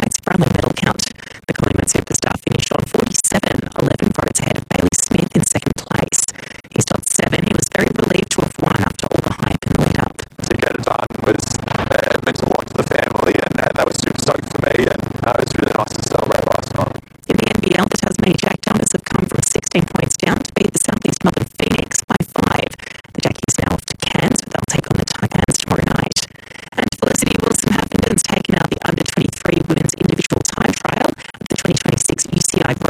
tonight's Brownlow medal count. The Collingwood superstar finished on 47, 11 votes ahead of Bailey Smith in second place. He stopped 7. He was very relieved to have won after all the hype in the lead up. To get it done was meant a lot to the family, and that was super stoked for me, and it was really nice to celebrate last night. In the NBL, the Tasmania Jackdaws have come from 16 points down to beat the Southeast Melbourne Phoenix by 5. The Jackies now off to Cairns, but they'll take on the Taipans tomorrow night. And Felicity Wilson-Huffington's taken out the under-23 women's individual time trial of the 2026 UCI